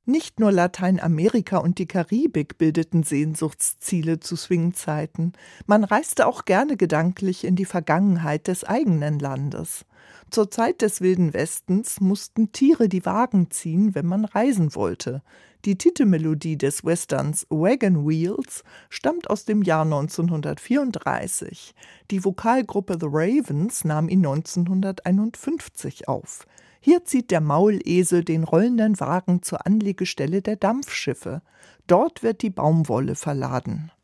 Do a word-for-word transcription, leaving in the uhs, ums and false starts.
Nicht nur Lateinamerika und die Karibik bildeten Sehnsuchtsziele zu Swingzeiten. Man reiste auch gerne gedanklich in die Vergangenheit des eigenen Landes. Zur Zeit des Wilden Westens mussten Tiere die Wagen ziehen, wenn man reisen wollte. Die Titelmelodie des Westerns Wagon Wheels stammt aus dem Jahr neunzehnhundertvierunddreißig. Die Vokalgruppe The Ravens nahm ihn neunzehnhunderteinundfünfzig auf. Hier zieht der Maulesel den rollenden Wagen zur Anlegestelle der Dampfschiffe. Dort wird die Baumwolle verladen.